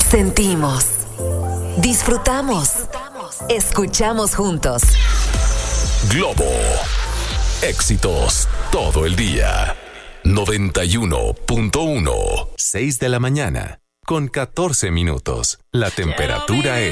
Sentimos, disfrutamos, escuchamos juntos. Globo. Éxitos todo el día. 91.1. 6 de la mañana, con 14 minutos. La temperatura es